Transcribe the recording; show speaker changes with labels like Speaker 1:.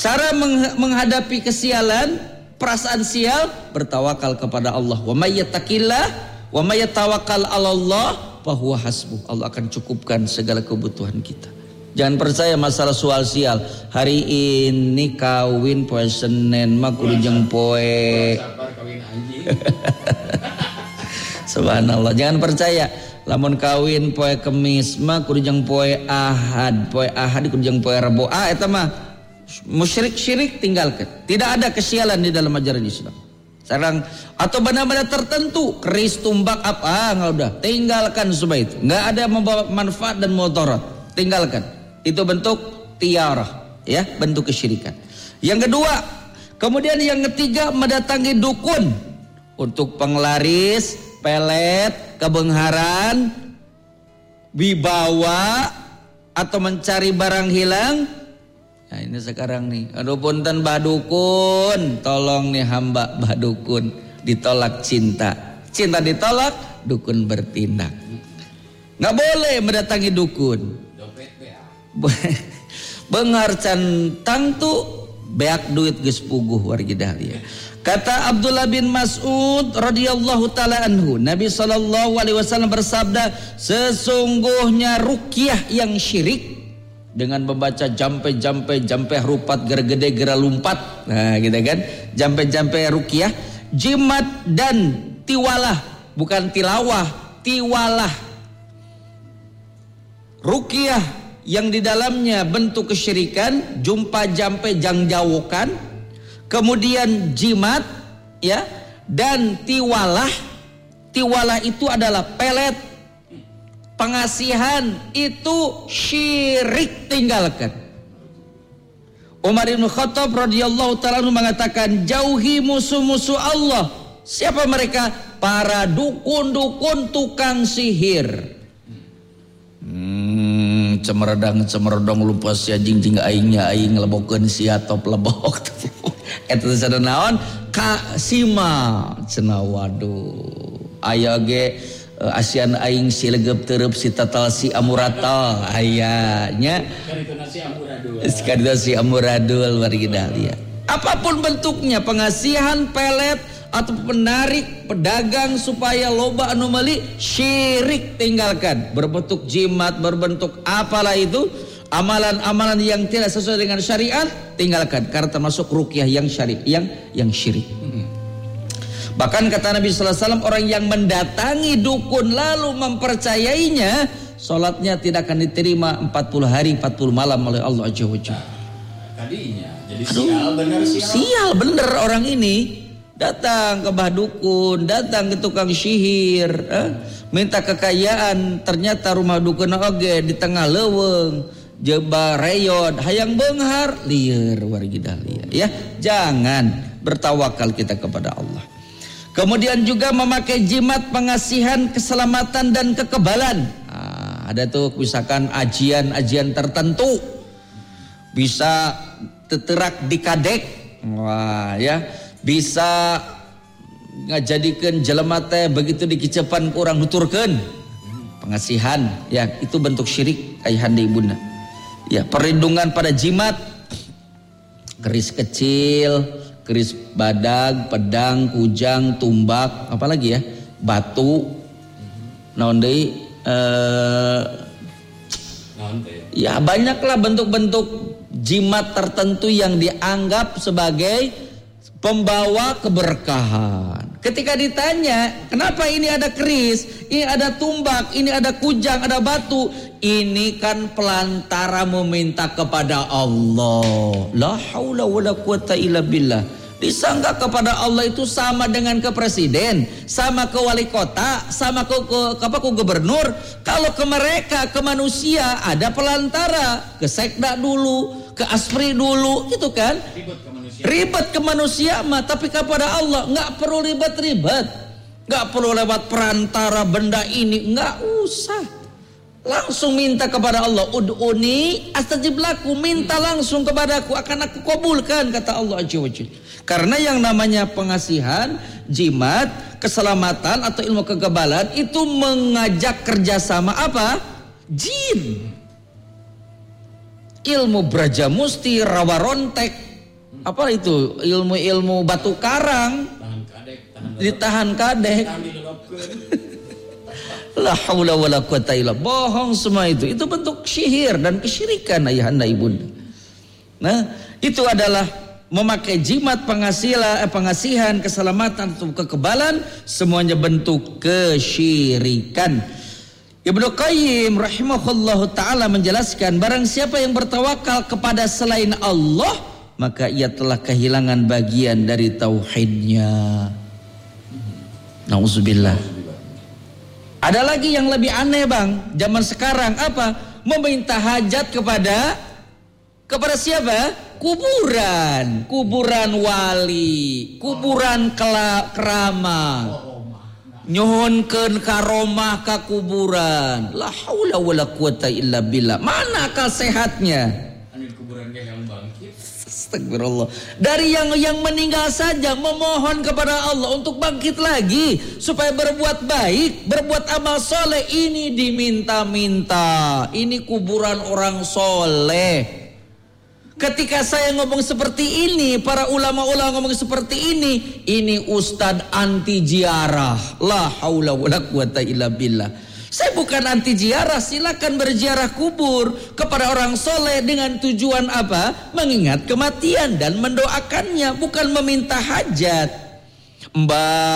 Speaker 1: Cara menghadapi kesialan, perasaan sial, bertawakal kepada Allah. Wa may yattaqillah wa may yatawakkal 'alallah fahuwa hasbuh. Allah akan cukupkan segala kebutuhan kita. Jangan percaya masalah soal sial. Hari ini kawin poe Senin mah kudu jeung poe. Subhanallah, jangan percaya. Lamun kawin poe Kemis mah kudu jeung poe Ahad. Poe Ahad kudu jeung poe Rebo. Eta mah musyrik syirik, tinggalkan. Tidak ada kesialan di dalam ajaran Islam. Sekarang atau benda-benda tertentu, keris, tumbak apa, enggak udah, tinggalkan semua itu. Enggak ada membawa manfaat dan mudarat. Tinggalkan. Itu bentuk tiarah, ya, bentuk kesyirikan. Yang kedua, kemudian yang ketiga mendatangi dukun untuk penglaris, pelet, kebengharan, wibawa atau mencari barang hilang. Nah ini sekarang nih, aduh punten Mbah Dukun, tolong nih hamba Mbah Dukun, ditolak cinta ditolak, dukun bertindak. Nggak boleh mendatangi dukun. Benghar cantang tu beak duit geus puguh wargi dahlia. Kata Abdullah bin Mas'ud radhiyallahu taala anhu, Nabi sallallahu alaihi wasallam bersabda, sesungguhnya ruqyah yang syirik dengan membaca jampe rupat gergede gera lumpat. Nah, gitu kan? Jampe ruqyah, jimat dan tiwalah, bukan tilawah, tiwalah. Ruqyah yang di dalamnya bentuk kesyirikan, jumpa jampe jangjawokan, kemudian jimat, ya, dan tiwalah. Tiwalah itu adalah pelet, pengasihan, itu syirik, tinggalkan. Umar bin Khattab radhiyallahu taala mengatakan, jauhi musuh-musuh Allah. Siapa mereka? Para dukun-dukun tukang sihir. Cemeredang lupa sia jing aingnya aing lebokeun sia top lebok. Eta sada naon? Kasima cenah waduh. Aya ge asian aing si legep teureub si tatal si amuratal aya nya. Kadituna si amuradul wargi dahlia. Apapun bentuknya, pengasihan, pelet atau penarik, pedagang supaya loba anu meuli, syirik, tinggalkan. Berbentuk jimat, berbentuk apalah itu, amalan-amalan yang tidak sesuai dengan syariat, tinggalkan karena termasuk ruqyah yang syari, yang syirik. Bahkan kata Nabi sallallahu alaihi wasallam, orang yang mendatangi dukun lalu mempercayainya, salatnya tidak akan diterima 40 hari 40 malam oleh Allah Azza wa Jalla. Tadinya jadi sial bener orang ini. Datang ke Mbah Dukun, datang ke tukang sihir, minta kekayaan, ternyata rumah dukun oge di tengah leuweung, jeba reyod, hayang beunghar, lieur wargi dahlia. Ya, jangan, bertawakal kita kepada Allah. Kemudian juga memakai jimat pengasihan, keselamatan dan kekebalan. Ada tuh misalkan ajian tertentu, bisa teterak di kadek, wah ya. Bisa ngajadikeun jelema teh begitu dikicepan ku urang nuturkeun. Pengasihan, ya itu bentuk syirik ayahanda ibunda. Ya, perlindungan pada jimat, keris kecil, keris badag, pedang, kujang, tumbak, apalagi ya, batu, naon deui, ya banyaklah bentuk-bentuk jimat tertentu yang dianggap sebagai pembawa keberkahan. Ketika ditanya, kenapa ini ada keris, ini ada tumbak, ini ada kujang, ada batu? Ini kan pelantara meminta kepada Allah. La haula wala quwata illa billah. Disangka kepada Allah itu sama dengan ke presiden, sama ke wali kota, sama ke gubernur. Kalau ke mereka, ke manusia ada pelantara, ke sekda dulu, ke aspri dulu, gitu kan? Ribet ke manusia mah, tapi kepada Allah nggak perlu ribet-ribet, nggak perlu lewat perantara benda ini, nggak usah. Langsung minta kepada Allah. Ud'uni astajib lakum, minta langsung kepadaku akan aku kabulkan, kata Allah Azza wa Jalla. Karena yang namanya pengasihan, jimat, keselamatan atau ilmu kekebalan itu mengajak kerjasama apa? Jin. Ilmu brajamusti, rawa rontek, Apa itu? Ilmu-ilmu batu karang. Ditahan kadek. La haula wala quwata illa billah. Bohong semua itu. Itu bentuk sihir dan kesyirikan ayahanda ibunda. Nah, itu adalah memakai jimat pengasihan, keselamatan atau kekebalan, semuanya bentuk kesyirikan. Ibnu Qayyim rahimahullahu taala menjelaskan, barang siapa yang bertawakal kepada selain Allah, maka ia telah kehilangan bagian dari tauhidnya. Nauzubillah. Ada lagi yang lebih aneh bang, zaman sekarang apa? Meminta hajat kepada siapa? Kuburan wali, kuburan keramat. Nyohonkeun karomah ka kuburan. La haula wala quwata illa billah. Mana akal sehatnya? Kuburan yang bangkit. Astagfirullah. Dari yang meninggal saja memohon kepada Allah untuk bangkit lagi supaya berbuat baik, berbuat amal soleh, ini diminta-minta. Ini kuburan orang soleh. Ketika saya ngomong seperti ini, para ulama-ulama ngomong seperti ini ustadz anti ziarah. La haula wala quwata illa billah. Saya bukan anti ziarah, silakan berziarah kubur kepada orang soleh dengan tujuan apa? Mengingat kematian dan mendoakannya, bukan meminta hajat. Mbak